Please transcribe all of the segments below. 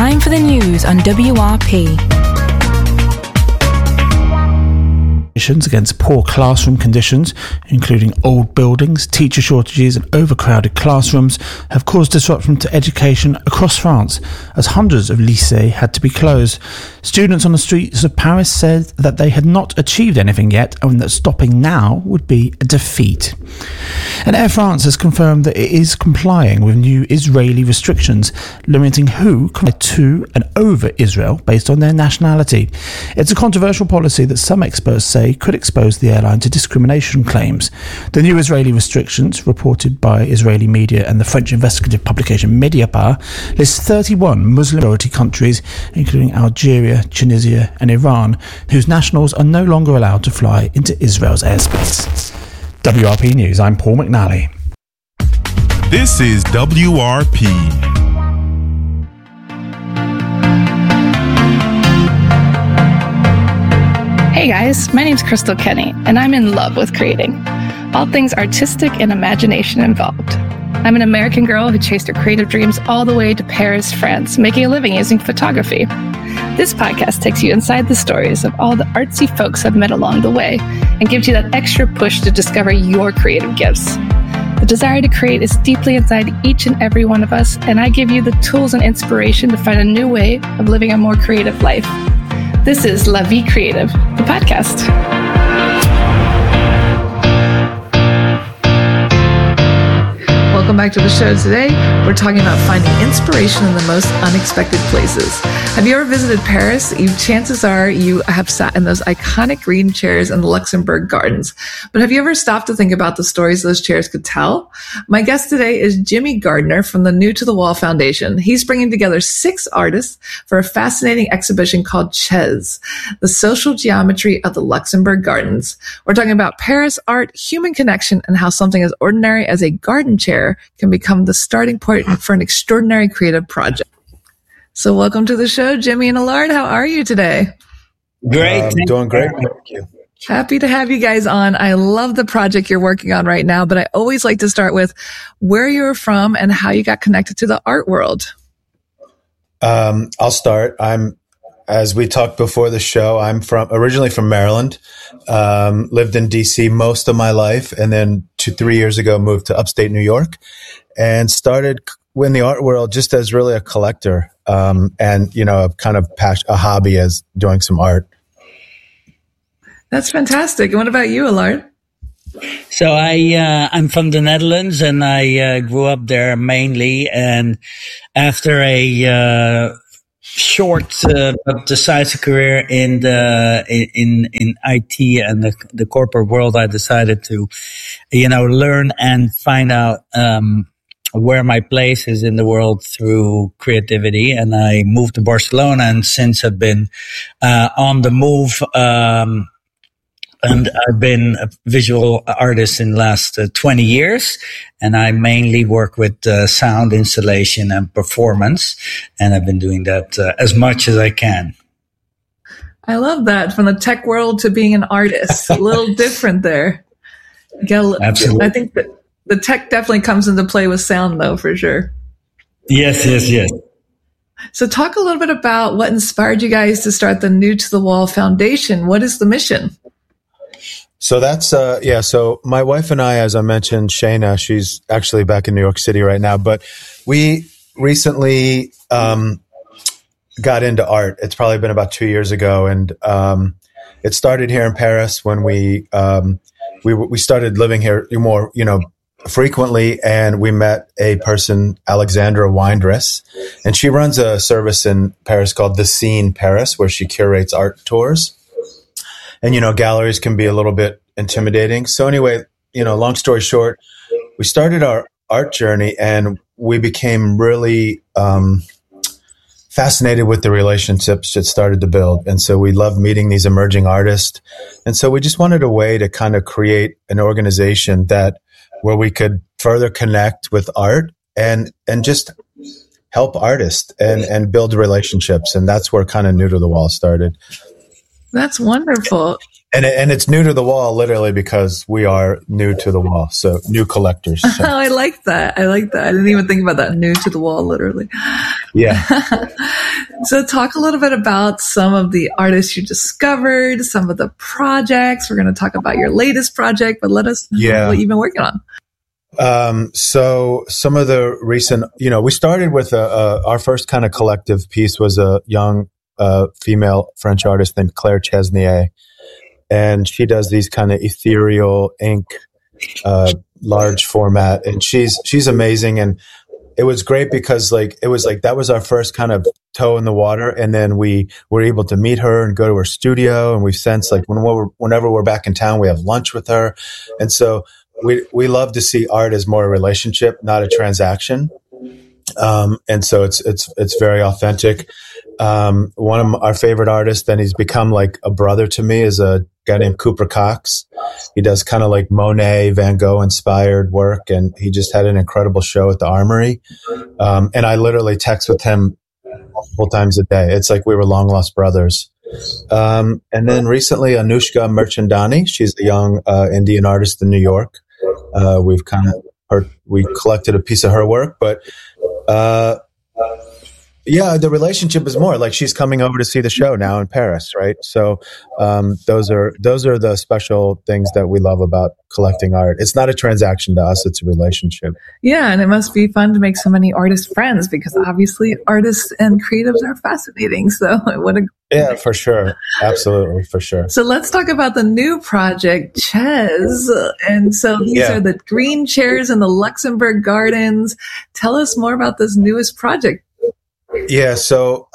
Time for the news on WRP. Against poor classroom conditions, including old buildings, teacher shortages and overcrowded classrooms, have caused disruption to education across France, as hundreds of lycées had to be closed. Students on the streets of Paris said that they had not achieved anything yet and that stopping now would be a defeat. And Air France has confirmed that it is complying with new Israeli restrictions limiting who can fly to and over Israel based on their nationality. It's a controversial policy that some experts say could expose the airline to discrimination claims. The new Israeli restrictions, reported by Israeli media and the French investigative publication Mediapart, lists 31 Muslim-majority countries, including Algeria, Tunisia and Iran, whose nationals are no longer allowed to fly into Israel's airspace. WRP News, I'm Paul McNally. This is WRP. Hey guys, my name's Crystal Kenny, and I'm in love with creating. All things artistic and imagination involved. I'm an American girl who chased her creative dreams all the way to Paris, France, making a living using photography. This podcast takes you inside the stories of all the artsy folks I've met along the way and gives you that extra push to discover your creative gifts. The desire to create is deeply inside each and every one of us, and I give you the tools and inspiration to find a new way of living a more creative life. This is La Vie Creative, the podcast. Welcome back to the show. Today, we're talking about finding inspiration in the most unexpected places. Have you ever visited Paris? Chances are you have sat in those iconic green chairs in the Luxembourg Gardens. But have you ever stopped to think about the stories those chairs could tell? My guest today is Jimmy Gardner from the New to the Wall Foundation. He's bringing together 6 artists for a fascinating exhibition called Chaises, the social geometry of the Luxembourg Gardens. We're talking about Paris art, human connection, and how something as ordinary as a garden chair can become the starting point for an extraordinary creative project. So welcome to the show, Jimmy and Allard. How are you today? Great. Doing great. Thank you. Happy to have you guys on. I love the project you're working on right now, but I always like to start with where you're from and how you got connected to the art world. I'll start. As we talked before the show, I'm originally from Maryland, lived in DC most of my life, and then 3 years ago moved to upstate New York and started in the art world just as really a collector, and, kind of a hobby as doing some art. That's fantastic. And what about you, Allard? So I'm from the Netherlands, and I grew up there mainly. And after a short but decisive career in IT and the corporate world, I decided to, learn and find out where my place is in the world through creativity. And I moved to Barcelona, and since I've been on the move. And I've been a visual artist in the last 20 years, and I mainly work with sound installation and performance, and I've been doing that as much as I can. I love that. From the tech world to being an artist, a little different there. Absolutely. I think that the tech definitely comes into play with sound, though, for sure. Yes. So talk a little bit about what inspired you guys to start the New to the Wall Foundation. What is the mission? So that's, so my wife and I, as I mentioned, Shayna, she's actually back in New York City right now, but we recently got into art. It's probably been about 2 years ago. And it started here in Paris when we started living here more, frequently. And we met a person, Alexandra Weindress, and she runs a service in Paris called The Scene Paris, where she curates art tours. And, galleries can be a little bit intimidating. So anyway, long story short, we started our art journey and we became really fascinated with the relationships it started to build. And so we loved meeting these emerging artists. And so we just wanted a way to kind of create an organization where we could further connect with art and just help artists and build relationships. And that's where kind of New to the Wall started. That's wonderful. And it's new to the wall, literally, because we are new to the wall. So new collectors. So. Oh, I like that. I didn't even think about that. New to the wall, literally. Yeah. So talk a little bit about some of the artists you discovered, some of the projects. We're going to talk about your latest project, but let us know what you've been working on. So some of the recent, we started with our first kind of collective piece was a young female French artist named Claire Chesnier. And she does these kind of ethereal ink, large format. And she's amazing. And it was great because that was our first kind of toe in the water. And then we were able to meet her and go to her studio. And we've since whenever we're back in town, we have lunch with her. And so we love to see art as more a relationship, not a transaction. And so it's very authentic. One of our favorite artists, and he's become like a brother to me, is a guy named Cooper Cox. He does kind of like Monet, Van Gogh inspired work. And he just had an incredible show at the Armory. And I literally text with him multiple times a day. It's like we were long lost brothers. And then recently Anushka Merchandani, she's a young Indian artist in New York. We collected a piece of her work, but the relationship is more like she's coming over to see the show now in Paris, right? So those are the special things that we love about collecting art. It's not a transaction to us; it's a relationship. Yeah, and it must be fun to make so many artist friends because obviously artists and creatives are fascinating. So for sure, absolutely, for sure. So let's talk about the new project, Ches. And so these are the green chairs in the Luxembourg Gardens. Tell us more about this newest project. Yeah, so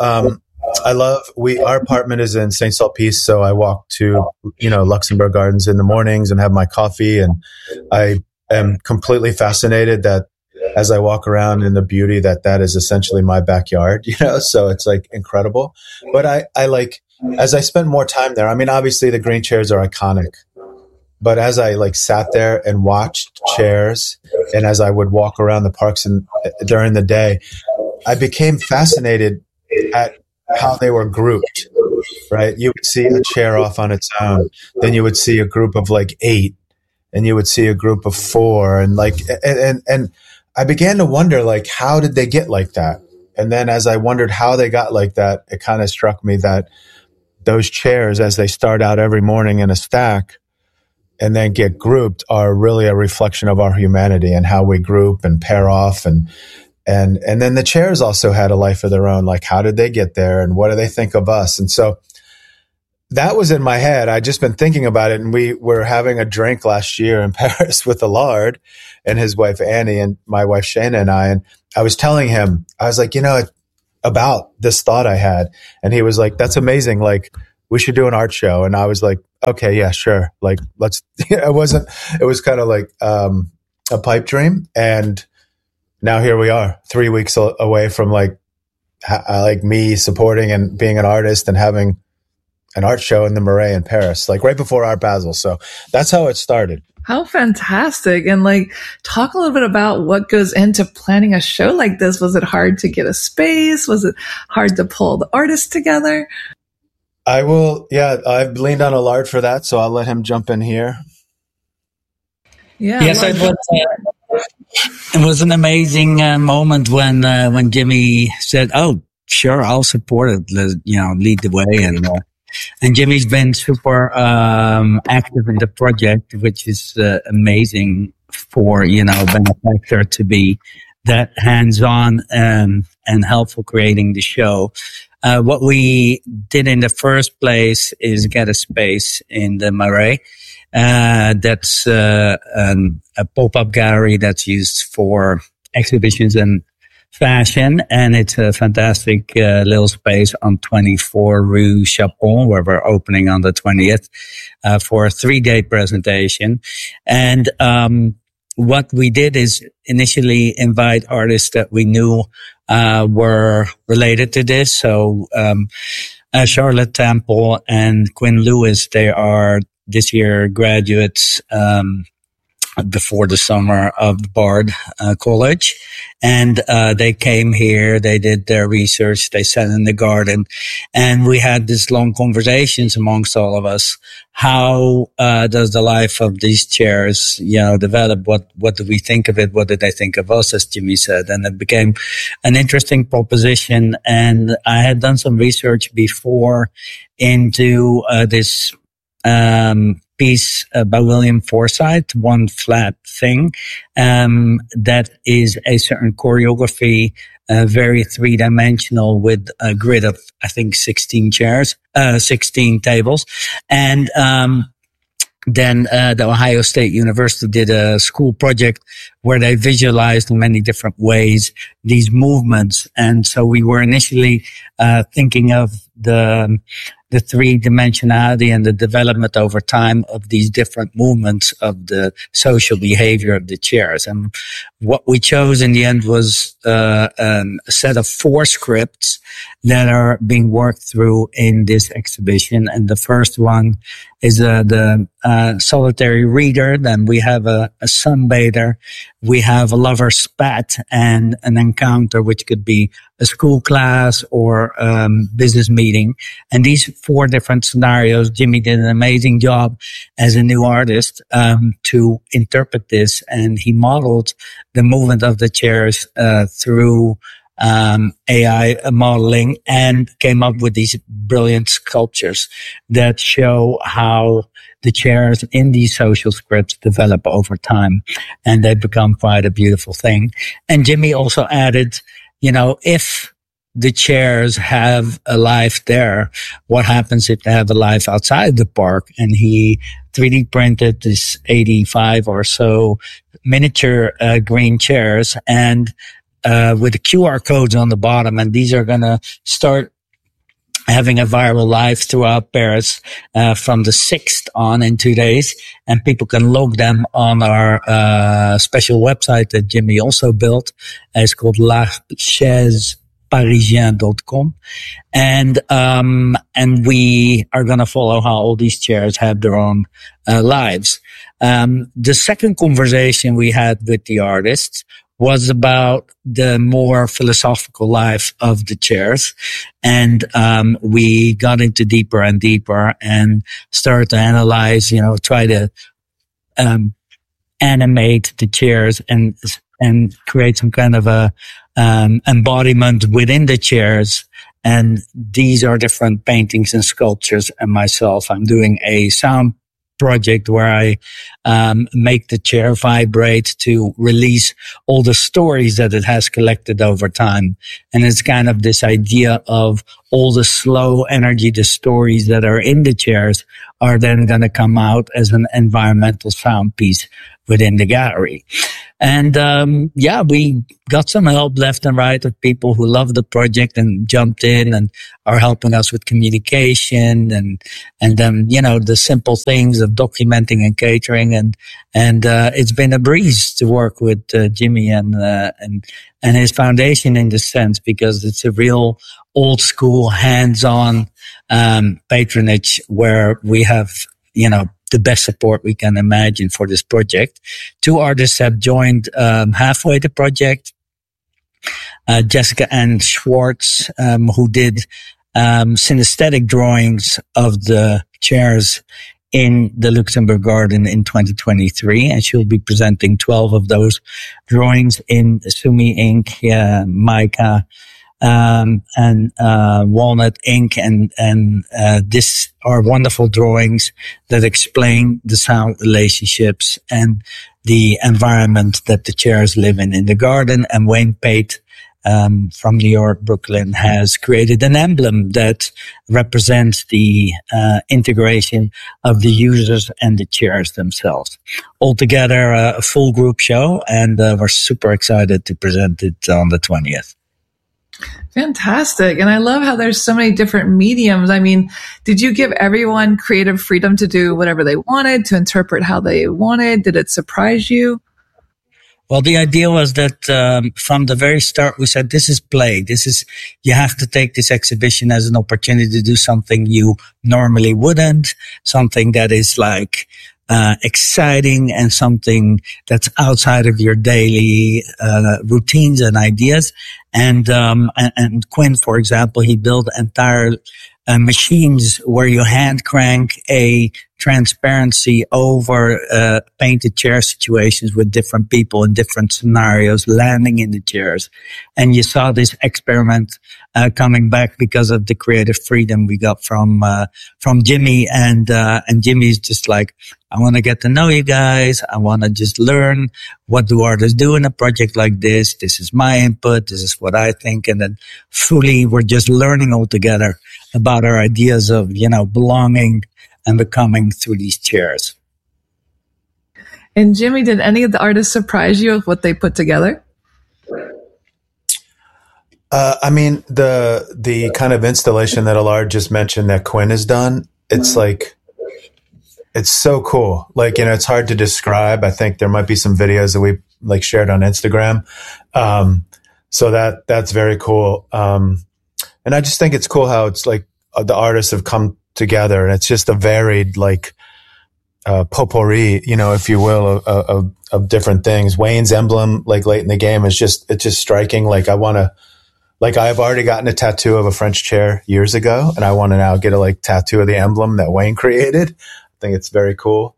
our apartment is in Saint-Sulpice, so I walk to Luxembourg Gardens in the mornings and have my coffee, and I am completely fascinated that as I walk around in the beauty that is essentially my backyard, so it's like incredible. But I like, as I spend more time there, I mean, obviously the green chairs are iconic, but as I sat there and watched chairs, and as I would walk around the parks during the day, I became fascinated at how they were grouped, right? You would see a chair off on its own. Then you would see a group of 8, and you would see a group of 4. And and I began to wonder, how did they get like that? And then as I wondered how they got like that, it kind of struck me that those chairs, as they start out every morning in a stack and then get grouped, are really a reflection of our humanity and how we group and pair off. And then the chairs also had a life of their own. Like, how did they get there, and what do they think of us? And so that was in my head. I'd just been thinking about it, and we were having a drink last year in Paris with Allard and his wife Annie and my wife Shayna and I was telling him, I was like, about this thought I had, and he was like, "That's amazing. We should do an art show." And I was like, "Okay, yeah, sure. Let's." It was kind of like a pipe dream, and now here we are, 3 weeks away from me supporting and being an artist and having an art show in the Marais in Paris, right before Art Basel. So that's how it started. How fantastic. And talk a little bit about what goes into planning a show like this. Was it hard to get a space? Was it hard to pull the artists together? I've leaned on Allard for that, so I'll let him jump in here. Yeah. Yes, it was an amazing moment when Jimmy said, "Oh, sure, I'll support it. Lead the way." And Jimmy's been super active in the project, which is amazing for benefactor to be that hands-on and helpful creating the show. What we did in the first place is get a space in the Marais. That's a pop-up gallery that's used for exhibitions and fashion, and it's a fantastic little space on 24 Rue Chapon, where we're opening on the 20th for a 3-day presentation. And what we did is initially invite artists that we knew were related to this. So Charlotte Temple and Quinn Lewis, they are this year graduates before the summer of Bard College. And they came here, they did their research, they sat in the garden, and we had this long conversations amongst all of us. How does the life of these chairs, develop? What do we think of it? What did they think of us, as Jimmy said? And it became an interesting proposition. And I had done some research before into this piece by William Forsythe, One Flat Thing, that is a certain choreography, very three-dimensional, with a grid of, I think, 16 chairs, 16 tables. And then the Ohio State University did a school project where they visualized in many different ways these movements. And so we were initially thinking of the three-dimensionality and the development over time of these different movements of the social behavior of the chairs. And what we chose in the end was a set of 4 scripts that are being worked through in this exhibition. And the first one is the solitary reader. Then we have a sunbather. We have a lover's spat and an encounter, which could be a school class or business meeting. And these 4 different scenarios, Jimmy did an amazing job as a new artist to interpret this, and he modeled the movement of the chairs through AI modeling, and came up with these brilliant sculptures that show how the chairs in these social scripts develop over time, and they become quite a beautiful thing. And Jimmy also added, if the chairs have a life there, what happens if they have a life outside the park? And he 3D printed this 85 or so miniature green chairs, and with the QR codes on the bottom. And these are going to start having a viral life throughout Paris from the 6th on in 2 days. And people can log them on our special website that Jimmy also built. It's called lachaiseparisien.com. And we are going to follow how all these chairs have their own lives. The second conversation we had with the artists was about the more philosophical life of the chairs. And we got into deeper and deeper and started to analyze, try to animate the chairs and create some kind of a embodiment within the chairs. And these are different paintings and sculptures. And myself, I'm doing a sound project where I make the chair vibrate to release all the stories that it has collected over time. And it's kind of this idea of all the slow energy, the stories that are in the chairs are then going to come out as an environmental sound piece within the gallery. And we got some help left and right of people who love the project and jumped in and are helping us with communication and then, the simple things of documenting and catering. And it's been a breeze to work with Jimmy and his foundation in this sense, because it's a real old school hands-on patronage where we have, the best support we can imagine for this project. 2 artists have joined halfway the project. Jessica Ann Schwartz, who did synesthetic drawings of the chairs in the Luxembourg Garden in 2023, and she'll be presenting 12 of those drawings in Sumi ink, mica, and walnut ink, and this are wonderful drawings that explain the sound relationships and the environment that the chairs live in the garden. And Wayne Pate from New York, Brooklyn, has created an emblem that represents the integration of the users and the chairs themselves. Altogether, a full group show, and we're super excited to present it on the 20th. Fantastic. And I love how there's so many different mediums. I mean, did you give everyone creative freedom to do whatever they wanted, to interpret how they wanted? Did it surprise you? Well, the idea was that from the very start, we said, this is play. You have to take this exhibition as an opportunity to do something you normally wouldn't, something that is like exciting and something that's outside of your daily routines and ideas. And Quinn, for example, he built entire machines where you hand crank a transparency over painted chair situations with different people in different scenarios landing in the chairs. And you saw this experiment coming back because of the creative freedom we got from Jimmy. And Jimmy's just like, I want to get to know you guys. I want to just learn, what do artists do in a project like this? This is my input. This is what I think. And then fully we're just learning all together about our ideas of, belonging and becoming through these chairs. And Jimmy, did any of the artists surprise you with what they put together? The kind of installation that Allard just mentioned that Quinn has done, it's like, it's so cool. Like, it's hard to describe. I think there might be some videos that we shared on Instagram. So that's very cool. And I just think it's cool how it's like the artists have come together, and it's just a varied potpourri, if you will, of different things. Wayne's emblem, late in the game, it's just striking. I've already gotten a tattoo of a French chair years ago, and I want to now get a tattoo of the emblem that Wayne created. I think it's very cool.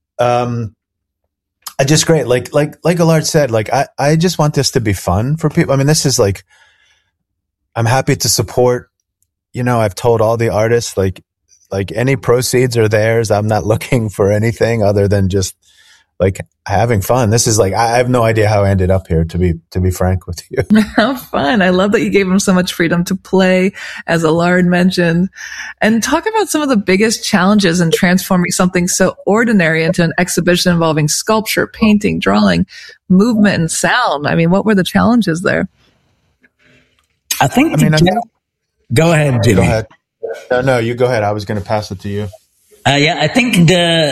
Just great. Like Allard said, I just want this to be fun for people. I mean, this is I'm happy to support, I've told all the artists, any proceeds are theirs. I'm not looking for anything other than just having fun. This is I have no idea how I ended up here, to be frank with you. How fun. I love that you gave them so much freedom to play, as Allard mentioned. And talk about some of the biggest challenges in transforming something so ordinary into an exhibition involving sculpture, painting, drawing, movement, and sound. I mean, what were the challenges there? Go ahead, Jimmy. Go ahead. No, you go ahead. I was going to pass it to you. I think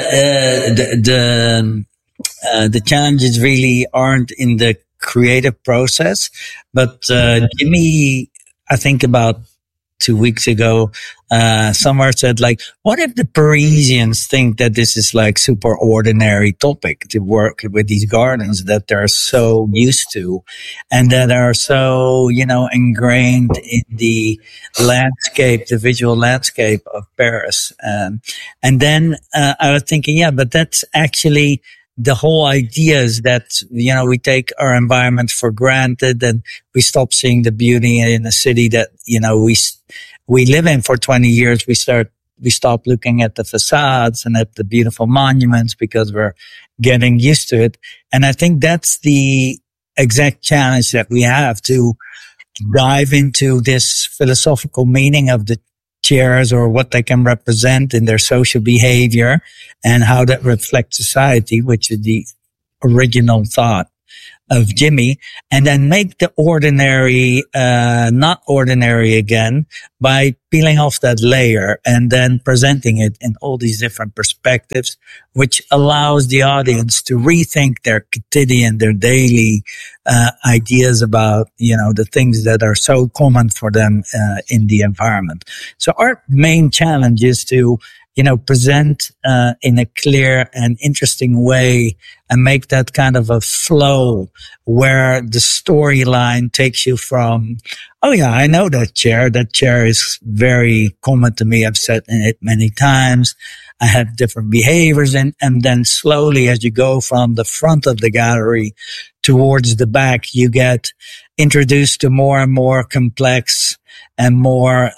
the challenges really aren't in the creative process, but Jimmy, I think about 2 weeks ago, somewhere said what if the Parisians think that this is super ordinary topic to work with these gardens that they're so used to and that are so, ingrained in the landscape, the visual landscape of Paris. And then, I was thinking, but that's actually the whole idea is that, we take our environment for granted and we stop seeing the beauty in a city that, we live in for 20 years. We stop looking at the facades and at the beautiful monuments because we're getting used to it. And I think that's the exact challenge that we have, to dive into this philosophical meaning of the chairs or what they can represent in their social behavior and how that reflects society, which is the original thought of Jimmy, and then make the ordinary not ordinary again by peeling off that layer and then presenting it in all these different perspectives, which allows the audience to rethink their quotidian, their daily ideas about, the things that are so common for them in the environment. So our main challenge is to present in a clear and interesting way and make that kind of a flow where the storyline takes you from, oh yeah, I know that chair. That chair is very common to me. I've sat in it many times. I have different behaviors. And then slowly as you go from the front of the gallery towards the back, you get introduced to more and more complex and more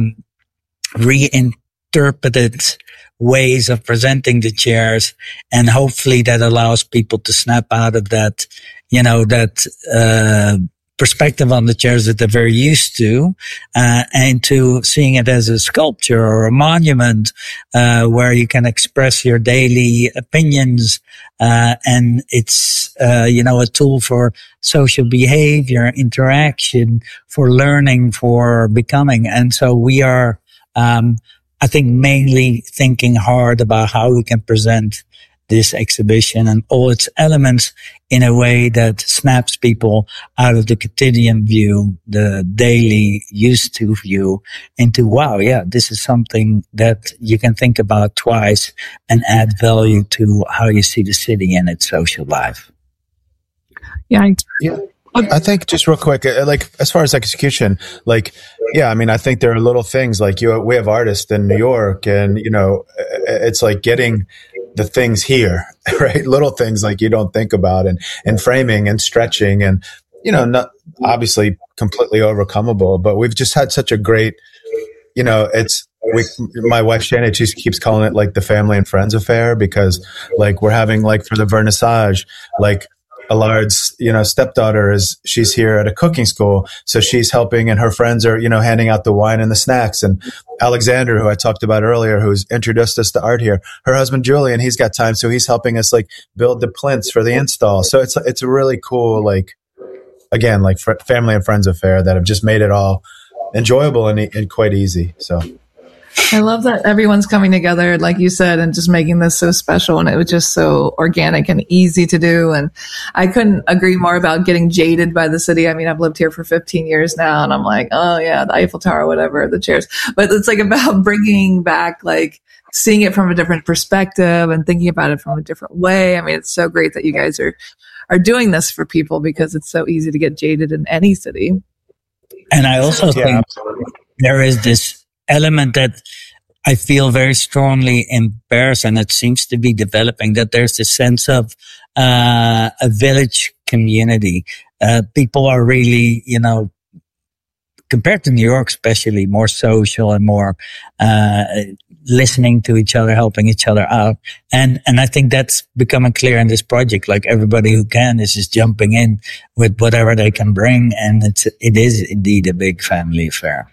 reinterpreted ways of presenting the chairs, and hopefully that allows people to snap out of that, perspective on the chairs that they're very used to, and to seeing it as a sculpture or a monument, where you can express your daily opinions, and it's, a tool for social behavior, interaction, for learning, for becoming. And so we are, I think mainly thinking hard about how we can present this exhibition and all its elements in a way that snaps people out of the quotidian view, the daily used to view, into, wow, yeah, this is something that you can think about twice and add value to how you see the city and its social life. Yeah. I think just real quick, like as far as execution, like, yeah, I mean, I think there are little things like we have artists in New York, and, you know, it's like getting the things here, right? Little things like you don't think about, and framing and stretching, and, you know, not obviously completely overcomeable, but we've just had such a great, you know, my wife Shana, she keeps calling it like the family and friends affair, because like we're having, like, for the vernissage, like Allard's, you know, stepdaughter she's here at a cooking school, so she's helping, and her friends are, you know, handing out the wine and the snacks. And Alexander, who I talked about earlier, who's introduced us to art here, her husband Julian, he's got time, so he's helping us like build the plinths for the install. So it's a really cool, like, again, like family and friends affair that have just made it all enjoyable and quite easy. So I love that everyone's coming together, like you said, and just making this so special. And it was just so organic and easy to do. And I couldn't agree more about getting jaded by the city. I mean, I've lived here for 15 years now, and I'm like, oh yeah, the Eiffel Tower, whatever, the chairs. But it's like about bringing back, like, seeing it from a different perspective and thinking about it from a different way. I mean, it's so great that you guys are doing this for people, because it's so easy to get jaded in any city. And I also think there is this element that I feel very strongly in Paris, and it seems to be developing, that there's this sense of a village community. People are really, you know, compared to New York especially, more social and more listening to each other, helping each other out. And I think that's becoming clear in this project. Like, everybody who can is just jumping in with whatever they can bring, and it is indeed a big family affair.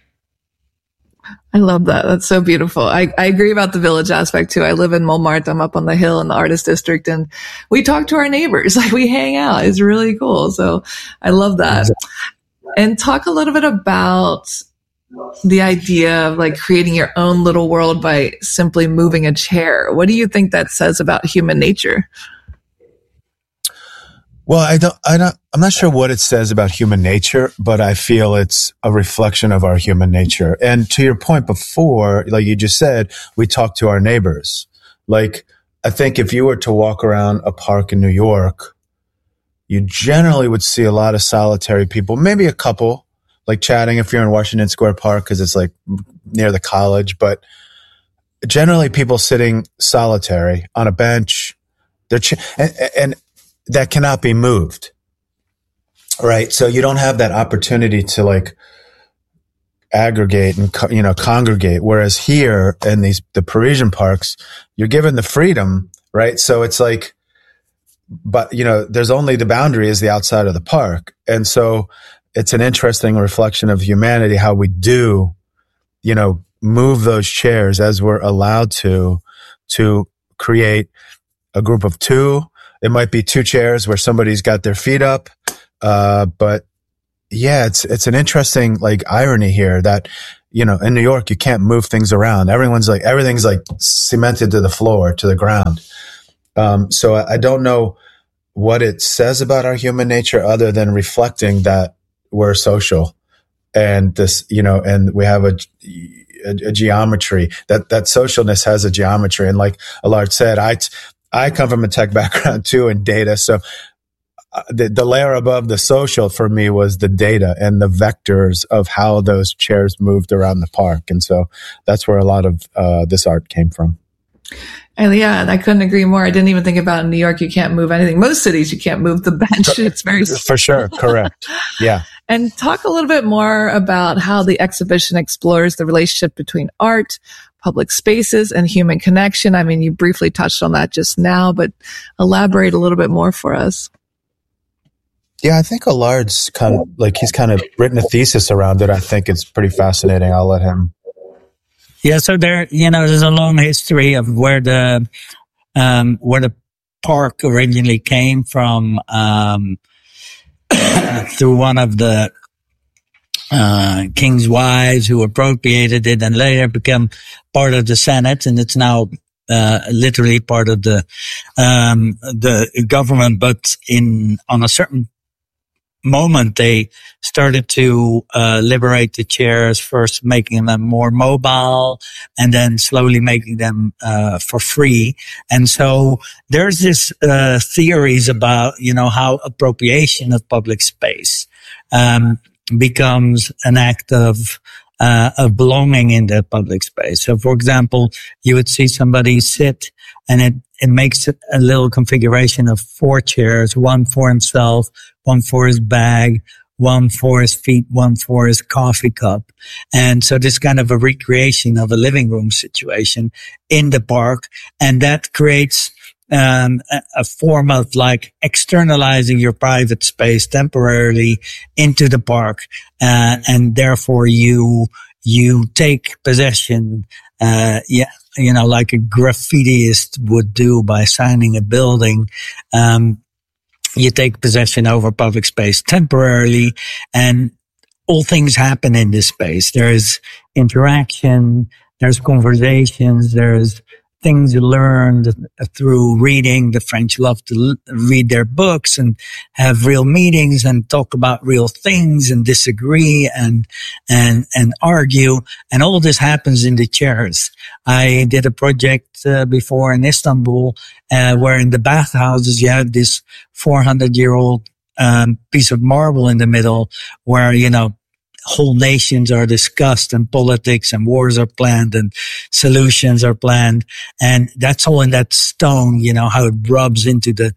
I love that. That's so beautiful. I agree about the village aspect too. I live in Montmartre. I'm up on the hill in the artist district, and we talk to our neighbors. Like, we hang out. It's really cool. So I love that. And talk a little bit about the idea of like creating your own little world by simply moving a chair. What do you think that says about human nature? Well, I'm not sure what it says about human nature, but I feel it's a reflection of our human nature. And to your point before, like you just said, we talk to our neighbors. Like, I think if you were to walk around a park in New York, you generally would see a lot of solitary people, maybe a couple, like chatting if you're in Washington Square Park, because it's like near the college, but generally people sitting solitary on a bench. And that cannot be moved, right? So you don't have that opportunity to like aggregate and, you know, congregate. Whereas here in the Parisian parks, you're given the freedom, right? So it's like, but, you know, there's only the boundary is the outside of the park. And so it's an interesting reflection of humanity, how we do, you know, move those chairs as we're allowed to create a group of two. It might be two chairs where somebody's got their feet up. But yeah, it's an interesting like irony here that, you know, in New York, you can't move things around. Everything's like cemented to the floor, to the ground. So I don't know what it says about our human nature other than reflecting that we're social, and this, you know, and we have a geometry that socialness has a geometry. And like Allard said, I come from a tech background too, in data. So the layer above the social for me was the data and the vectors of how those chairs moved around the park. And so that's where a lot of this art came from. And yeah, I couldn't agree more. I didn't even think about in New York, you can't move anything. Most cities, you can't move the bench. It's very for sure. Correct. Yeah. And talk a little bit more about how the exhibition explores the relationship between art, public spaces, and human connection. I mean, you briefly touched on that just now, but elaborate a little bit more for us. Yeah, I think Allard's he's kind of written a thesis around it. I think it's pretty fascinating. I'll let him. Yeah, so there's a long history of where the park originally came from, through one of the king's wives who appropriated it and later became part of the Senate, and it's now literally part of the government, but on a certain moment they started to liberate the chairs, first making them more mobile and then slowly making them for free. And so there's this theories about, how appropriation of public space becomes an act of belonging in the public space. So for example, you would see somebody sit and it makes a little configuration of 4 chairs, one for himself, one for his bag, one for his feet, one for his coffee cup. And so this kind of a recreation of a living room situation in the park. And that creates a form of like externalizing your private space temporarily into the park. And therefore you take possession, like a graffitiist would do by signing a building. You take possession over public space temporarily, and all things happen in this space. There is interaction, there's conversations, there's things learned through reading. The French love to read their books and have real meetings and talk about real things and disagree and argue. And all this happens in the chairs. I did a project before in Istanbul, where in the bathhouses you have this 400-year-old piece of marble in the middle where, whole nations are discussed and politics and wars are planned and solutions are planned. And that's all in that stone, how it rubs into the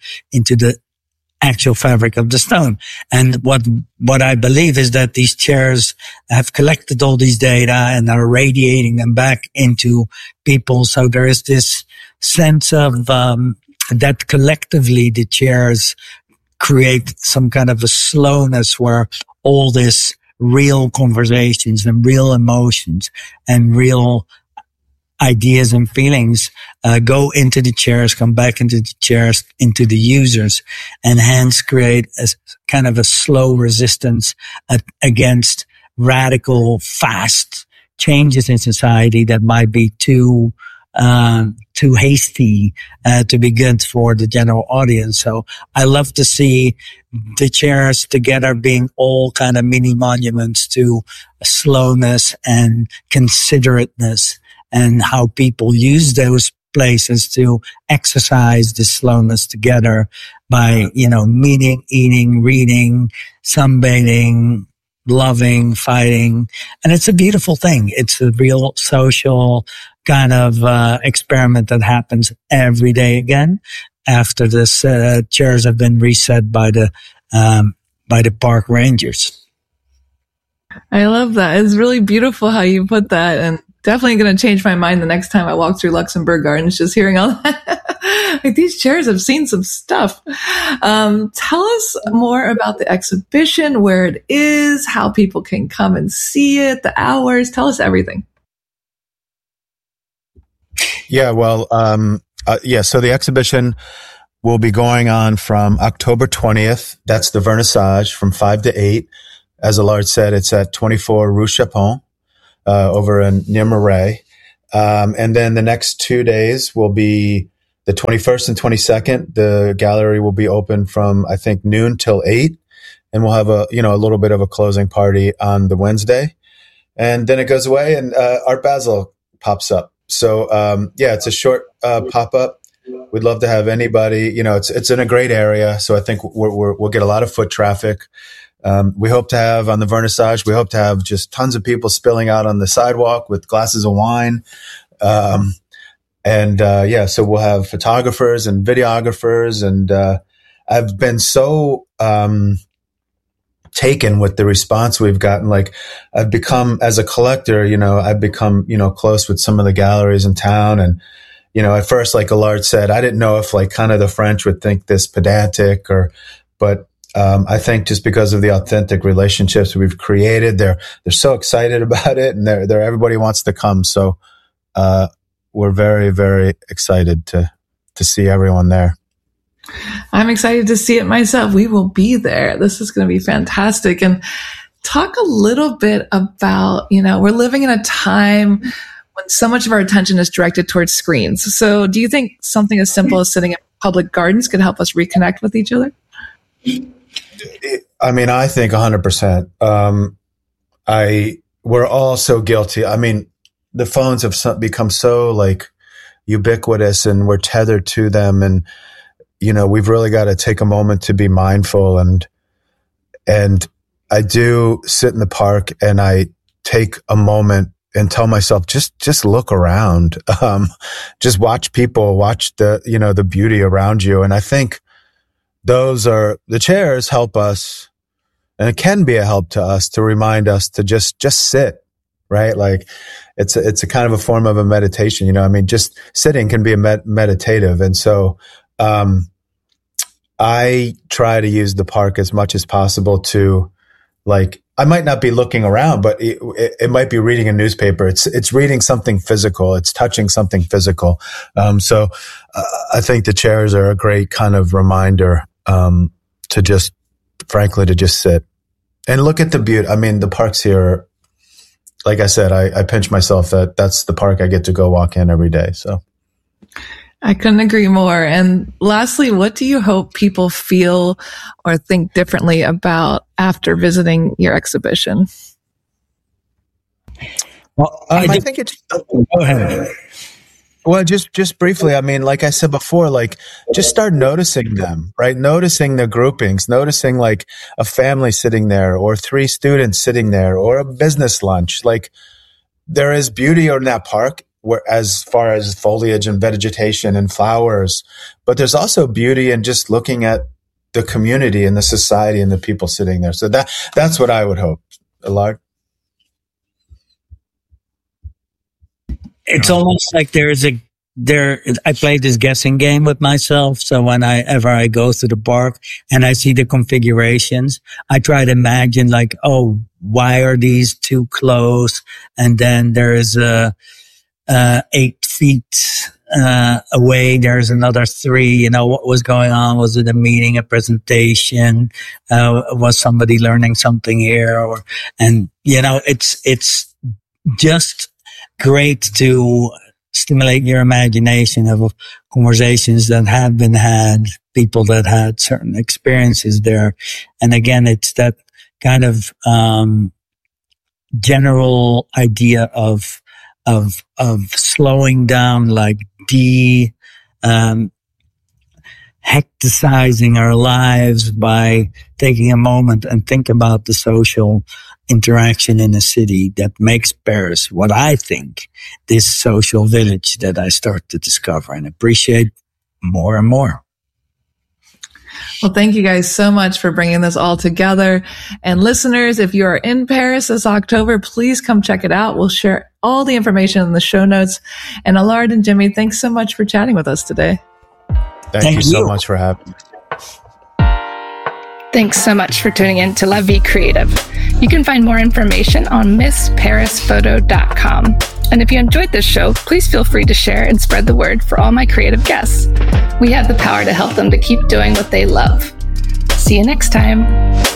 actual fabric of the stone. And what I believe is that these chairs have collected all these data and are radiating them back into people. So there is this sense of, that collectively the chairs create some kind of a slowness where all this real conversations and real emotions and real ideas and feelings go into the chairs, come back into the chairs, into the users, and hence create a kind of a slow resistance against radical, fast changes in society that might be too hasty to be good for the general audience. So I love to see the chairs together being all kind of mini monuments to slowness and considerateness, and how people use those places to exercise this slowness together by, meeting, eating, reading, sunbathing, loving, fighting. And it's a beautiful thing. It's a real social kind of experiment that happens every day again after this chairs have been reset by the park rangers. I love that. It's really beautiful how you put that, and definitely going to change my mind the next time I walk through Luxembourg Gardens, just hearing all that. Like, these chairs have seen some stuff. Tell us more about the exhibition, where it is, how people can come and see it, the hours. Tell us everything. Yeah, well, so the exhibition will be going on from October 20th. That's the vernissage from 5 to 8. As Allard said, it's at 24 Rue Chapon, over near Marais. And then the next 2 days will be the 21st and 22nd. The gallery will be open from, I think, noon till 8. And we'll have a little bit of a closing party on the Wednesday. And then it goes away and Art Basel pops up. So, it's a short pop-up. We'd love to have anybody, it's in a great area. So I think we'll get a lot of foot traffic. We hope to have on the vernissage, just tons of people spilling out on the sidewalk with glasses of wine. So we'll have photographers and videographers. And I've been so taken with the response we've gotten. Like, I've become, as a collector, I've become, close with some of the galleries in town. And, at first, like Allard said, I didn't know if like kind of the French would think this pedantic but I think just because of the authentic relationships we've created, they're so excited about it, and they're everybody wants to come. So, we're very, very excited to see everyone there. I'm excited to see it myself. We will be there. This is going to be fantastic. And talk a little bit about, we're living in a time when so much of our attention is directed towards screens. So do you think something as simple as sitting in public gardens could help us reconnect with each other? I mean, I think 100%. We're all so guilty. I mean, the phones have become so like ubiquitous, and we're tethered to them. And, you know, we've really got to take a moment to be mindful. And I do sit in the park and I take a moment and tell myself, just look around. Just watch people, watch the beauty around you. And I think the chairs help us, and it can be a help to us to remind us to just sit, right? Like it's a kind of a form of a meditation, you know. I mean, just sitting can be meditative. And so, I try to use the park as much as possible to, like, I might not be looking around, but it might be reading a newspaper. It's reading something physical. It's touching something physical. So I think the chairs are a great kind of reminder to just sit and look at the beauty. I mean, the parks here, like I said, I pinch myself that that's the park I get to go walk in every day. So I couldn't agree more. And lastly, what do you hope people feel or think differently about after visiting your exhibition? Well, I think it's. Go ahead. Well, just briefly, I mean, like I said before, like just start noticing them, right? Noticing the groupings, noticing like a family sitting there or 3 students sitting there or a business lunch. Like there is beauty in that park, where as far as foliage and vegetation and flowers, but there's also beauty in just looking at the community and the society and the people sitting there. So that's what I would hope. Allard? It's almost like I play this guessing game with myself. So whenever I go to the park and I see the configurations, I try to imagine like, oh, why are these 2 close? And then there's 8 feet away, there's another 3. You know, what was going on? Was it a meeting, a presentation? Was somebody learning something here? And you know, it's just great to stimulate your imagination of conversations that have been had, people that had certain experiences there. And again, it's that kind of general idea of slowing down, like hecticizing our lives by taking a moment and think about the social interaction in a city that makes Paris what I think this social village that I start to discover and appreciate more and more. Well, thank you guys so much for bringing this all together. And listeners, if you are in Paris this October, please come check it out. We'll share all the information in the show notes. And Allard and Jimmy, thanks so much for chatting with us today. Thank you so much for having me. Thanks so much for tuning in to La Vie Creative. You can find more information on MissParisPhoto.com. And if you enjoyed this show, please feel free to share and spread the word for all my creative guests. We have the power to help them to keep doing what they love. See you next time.